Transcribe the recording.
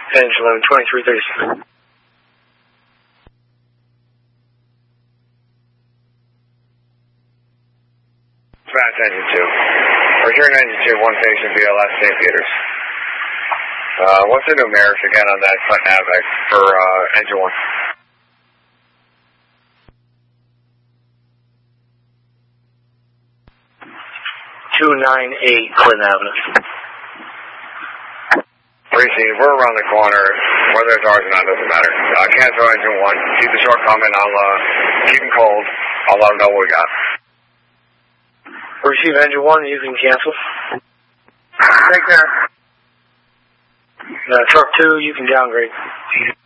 Engine 11, 2336. Fast engine 2. Return engine 2, 1 station BLS St. Peters. What's the numerics again on that front nav for engine 1? 298 Clinton Avenue. Receive, we're around the corner. Whether it's ours or not doesn't matter. Cancel engine 1. Keep the short comment. I'll keep them cold. I'll let them know what we got. Receive engine 1, you can cancel. Take care. Truck 2, you can downgrade.